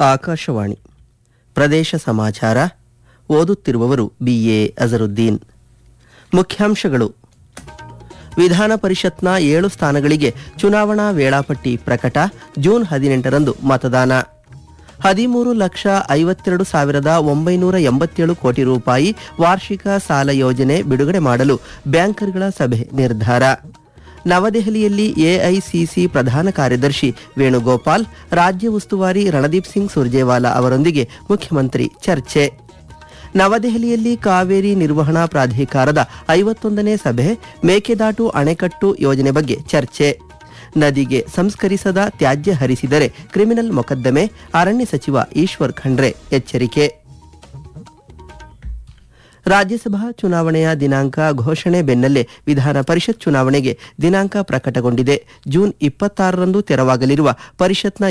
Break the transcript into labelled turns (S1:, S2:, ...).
S1: ಆಕಾಶವಾಣಿ ಪ್ರದೇಶ ಸಮಾಚಾರ ಓದುತ್ತಿರುವವರು ಬಿಎ ಅಜರುದ್ದೀನ್. ಮುಖ್ಯಾಂಶಗಳು: ವಿಧಾನ ಪರಿಷತ್ನ 7 ಸ್ಥಾನಗಳಿಗೆ ಚುನಾವಣಾ ವೇಳಾಪಟ್ಟಿ ಪ್ರಕಟ. ಜೂನ್ 18ರಂದು ಮತದಾನ. 13,52,987 ಕೋಟಿ ರೂಪಾಯಿ ವಾರ್ಷಿಕ ಸಾಲ ಯೋಜನೆ ಬಿಡುಗಡೆ ಮಾಡಲು ಬ್ಯಾಂಕರ್ಗಳ ಸಭೆ ನಿರ್ಧಾರ. ನವದೆಹಲಿಯಲ್ಲಿ ಎಐಸಿಸಿ ಪ್ರಧಾನ ಕಾರ್ಯದರ್ಶಿ ವೇಣುಗೋಪಾಲ್, ರಾಜ್ಯ ಉಸ್ತುವಾರಿ ರಣದೀಪ್ ಸಿಂಗ್ ಸುರ್ಜೇವಾಲಾ ಅವರೊಂದಿಗೆ ಮುಖ್ಯಮಂತ್ರಿ ಚರ್ಚೆ. ನವದೆಹಲಿಯಲ್ಲಿ ಕಾವೇರಿ ನಿರ್ವಹಣಾ ಪ್ರಾಧಿಕಾರದ 51ನೇ ಸಭೆ. ಮೇಕೆದಾಟು ಅಣೆಕಟ್ಟು ಯೋಜನೆ ಬಗ್ಗೆ ಚರ್ಚೆ. ನದಿಗೆ ಸಂಸ್ಕರಿಸದ ತ್ಯಾಜ್ಯ ಹರಿಸಿದರೆ ಕ್ರಿಮಿನಲ್ ಮೊಕದ್ದಮೆ. ಅರಣ್ಯ ಸಚಿವ ಈಶ್ವರ್ ಖಂಡ್ರೆ ಎಚ್ಚರಿಕೆ. ರಾಜ್ಯಸಭಾ ಚುನಾವಣೆಯ ದಿನಾಂಕ ಘೋಷಣೆ ಬೆನ್ನಲ್ಲೇ ವಿಧಾನ ಪರಿಷತ್ ಚುನಾವಣೆಗೆ ದಿನಾಂಕ ಪ್ರಕಟಗೊಂಡಿದೆ. ಜೂನ್ 26ರಂದು ತೆರವಾಗಲಿರುವ ಪರಿಷತ್ನ